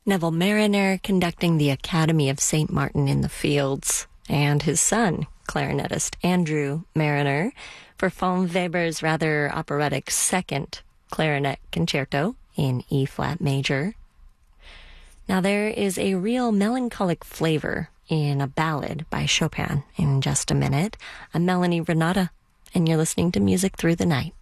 Neville Mariner conducting the Academy of St. Martin in the Fields, and his son, clarinetist Andrew Mariner, performed Weber's rather operatic second clarinet concerto in E-flat major. Now there is a real melancholic flavor in a ballad by Chopin in just a minute. I'm Melanie Renata, and you're listening to Music Through the Night.